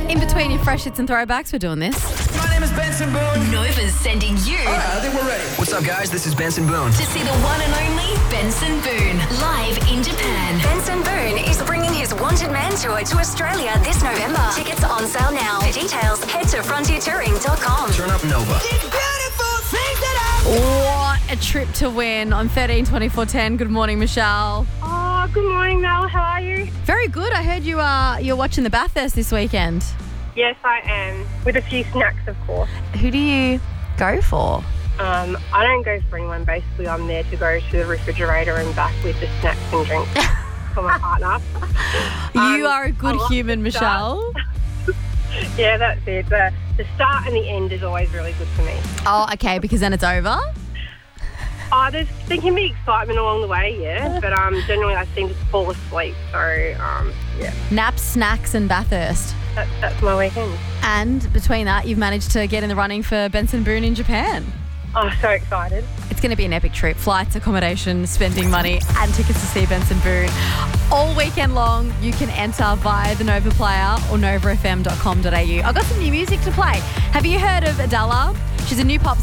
In between your fresh hits and throwbacks, we're doing this. My name is Benson Boone. Nova's sending you I think we're ready. What's up, guys? This is Benson Boone. to see the one and only Benson Boone live in Japan. Benson Boone is bringing his Wanted Man tour to Australia this November. Tickets are on sale now. For details, head to frontiertouring.com. Turn up Nova. What a trip to win on 13-24-10. Good morning, Michelle. Oh, good morning, Mel. How are you? Very good. I heard you're watching the Bathurst this weekend. Yes, I am. With a few snacks, of course. Who do you go for? I don't go for anyone. Basically, I'm there to go to the refrigerator and back with the snacks and drinks for my partner. You are a good I like human, the start. Michelle. Yeah, that's it. The start and the end is always really good for me. Oh, okay, because then it's over. There can be excitement along the way, yeah, but generally I seem to fall asleep. So, yeah, Naps, snacks and Bathurst. that's my weekend. And between that, you've managed to get in the running for Benson Boone in Japan. Oh, so excited. It's going to be an epic trip. Flights, accommodation, spending money and tickets to see Benson Boone. All weekend long, you can enter via the Nova Player or novafm.com.au. I've got some new music to play. Have you heard of Adela? She's a new pop